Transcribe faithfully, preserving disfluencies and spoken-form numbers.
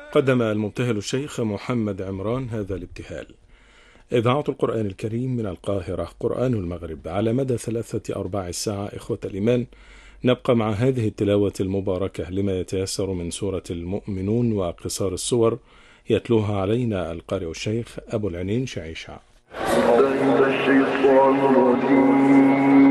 قدم المبتهل الشيخ محمد عمران هذا الابتهال. إذاعة القرآن الكريم من القاهرة، قرآن المغرب، على مدى ثلاثة أرباع الساعة. إخوة الإيمان، نبقى مع هذه التلاوة المباركة لما يتيسر من سورة المؤمنون وقصار الصور، يتلوها علينا القارئ الشيخ أبو العنين شعيشع.